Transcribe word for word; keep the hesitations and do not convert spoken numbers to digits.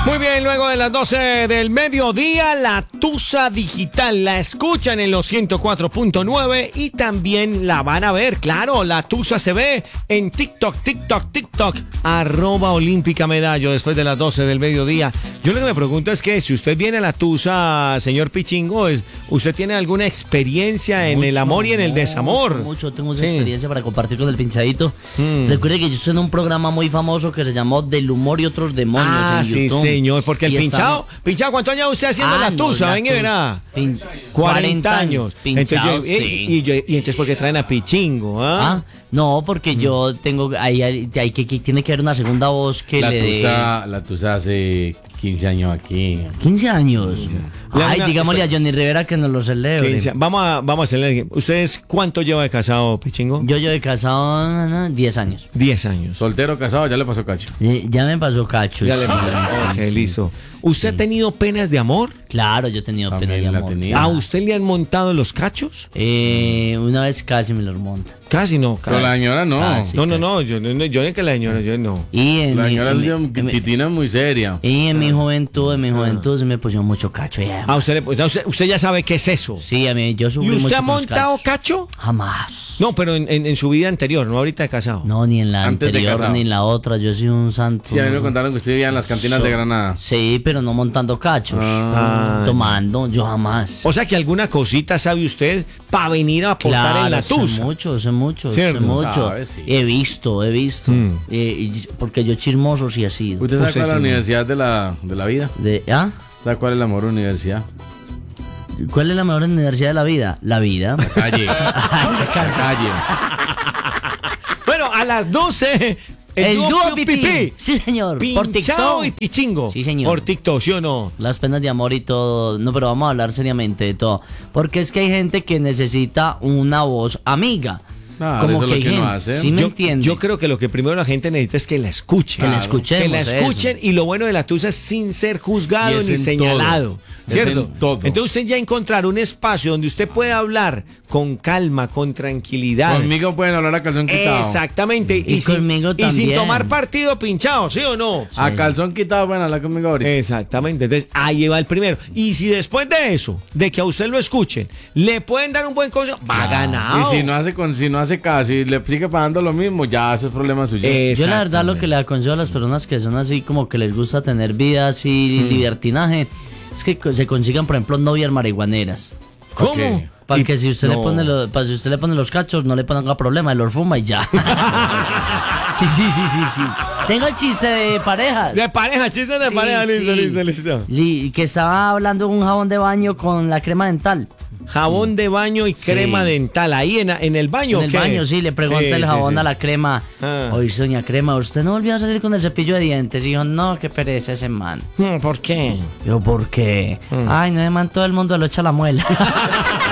Muy bien, luego de las doce del mediodía, la Tusa Digital la escuchan en los ciento cuatro punto nueve y también la van a ver, claro, la Tusa se ve en TikTok, TikTok, TikTok, arroba Olímpica Medallo después de las doce del mediodía. Yo lo que me pregunto es que si usted viene a la Tusa, señor Pichingo, es, ¿usted tiene alguna experiencia en mucho, el amor y en el desamor? Mucho, mucho. Tengo esa Sí. experiencia para compartir con el pinchadito. Mm. Recuerde que yo estoy en un programa muy famoso que se llamó Del humor y otros demonios Ah, en sí, YouTube. señor, porque el Y pinchado, estamos... pinchado, ¿cuántos años usted haciendo Ah, la no, Tusa? la Venga, tu- verá. Pin- cuarenta años. pinchados, Entonces, yo- sí. y, y, yo- y entonces, ¿por qué traen a Pichingo? ¿Ah? Ah, no, porque Mm. yo tengo, ahí, ahí, ahí que, que tiene que haber una segunda voz que La le dé tusa, la tusa hace quince años aquí. quince años. Le Ay, una- digámosle espera. a Johnny Rivera que nos lo celebre. quince. Vamos a, vamos a hacerle. ¿Ustedes cuánto lleva de casado, Pichingo? Yo, yo he casado no, no, diez años. diez años. Soltero, casado, ya le pasó cacho. Eh, Ya me pasó cacho. Ya le sí, Ok, sí, sí. listo. ¿Usted ha tenido penas de amor? Claro, yo he tenido También pena de la amor. tenía. ¿A usted le han montado los cachos? Eh, una vez casi me los monta. Casi no, Pero casi. la señora no. Casi. No, no, no, yo no, yo no que la señora, yo no. Y en, La mi, señora en, mi- es en mi- titina es muy seria. y en mi juventud, en mi juventud se me pusieron mucho cacho. Ya. Ah, usted, le- usted, usted ya sabe qué es eso. Sí, a mí yo ¿Y sufrí usted mucho ha con los montado cachos. cacho? Jamás. No, pero en, en, en su vida anterior, no ahorita de casado. No, ni en la Antes de anterior casado. ni en la otra. Yo soy un santo. Sí, a mí me no- contaron que usted vivía en las cantinas de Granada. Sí, pero no montando cachos. Ah, Tomando, yo jamás. O sea que alguna cosita sabe usted para venir a aportar en la sé tusa. mucho, sé mucho, Cierto. sé mucho. Sabe, sí. He visto, he visto. Mm. Eh, y- porque yo chismoso sí he sido. ¿Usted sabe Usted cuál es la sí, universidad de la, de la vida? De, ¿ah? ¿Sabe cuál es la mejor universidad? ¿Cuál es la mejor universidad de la vida? La vida. Calle. Calle. Bueno, a las doce. El dúo Piu pipí. Pipí. Sí, señor. Por Pinchado TikTok. y Pichingo. Sí, señor. Por TikTok, ¿sí o no? Las penas de amor y todo. No, pero vamos a hablar seriamente de todo. Porque es que hay gente que necesita una voz amiga. Claro, eso es lo hay que uno gente- hace. ¿Sí me yo, entiende? yo creo que lo que primero la gente necesita es que la escuchen. Que la escuchemos, Que la eso. escuchen y lo bueno de la tusa es sin ser juzgado Y es ni en señalado. todo. Es ¿Cierto? en todo. Entonces usted ya encontrar un espacio donde usted pueda hablar con calma, con tranquilidad. Conmigo pueden hablar a calzón quitado. Exactamente. Y sin, conmigo y sin también. tomar partido pinchado, ¿sí o no? A calzón quitado pueden hablar conmigo ahorita. Exactamente, entonces ahí va el primero. Y si después de eso, de que a usted lo escuchen, le pueden dar un buen consejo, va ganado. Y si no hace con, si no hace caso y le sigue pagando lo mismo, ya ese es problema suyo. Yo la verdad lo que le aconsejo a las personas que son así como que les gusta tener vida así, libertinaje, es que se consigan, por ejemplo, novias marihuaneras. ¿Cómo? Ok. Para Y- que si usted no. le pone los, para si usted le pone los cachos, no le ponga problema, él los fuma y ya. sí, sí, sí, sí, sí. Tengo el chiste de parejas. De pareja, chistes de Sí, pareja, listo, sí. listo, listo. Li- que estaba hablando de un jabón de baño con la crema dental. Jabón de baño y crema dental, ahí en, en el baño. En el ¿o qué? baño, sí, le pregunta Sí, el sí, jabón sí. a la crema. Ah. Oye, doña Crema, ¿usted no volvió a salir con el cepillo de dientes? Y dijo, no, qué pereza ese man. Mm, ¿Por qué? Yo, ¿por qué? Mm. Ay, no, ese man todo el mundo lo echa a la muela.